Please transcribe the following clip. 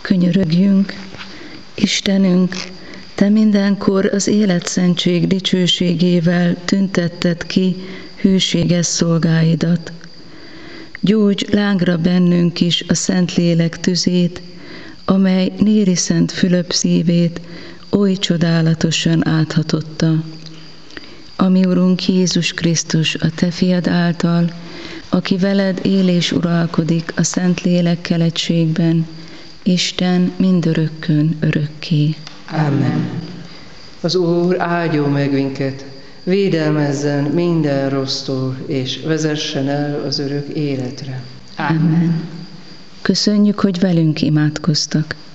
Könyörögjünk. Istenünk, Te mindenkor az életszentség dicsőségével tüntetted ki hűséges szolgáidat. Gyújts lángra bennünk is a Szentlélek tüzét, amely Néri Szent Fülöp szívét oly csodálatosan áthatotta. Ami Urunk Jézus Krisztus, a Te fiad által, aki veled él és uralkodik a Szentlélekkel egységben, Isten mindörökkön örökké. Amen. Az Úr áldjon meg minket, védelmezzen minden rossztól, és vezessen el az örök életre. Amen. Köszönjük, hogy velünk imádkoztak.